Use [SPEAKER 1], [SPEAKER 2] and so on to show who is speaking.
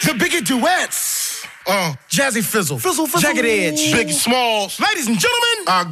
[SPEAKER 1] The Biggie Duets. Jazzy Fizzle.
[SPEAKER 2] Fizzle.
[SPEAKER 1] Jagged Edge.
[SPEAKER 2] Biggie Smalls.
[SPEAKER 1] Ladies and gentlemen,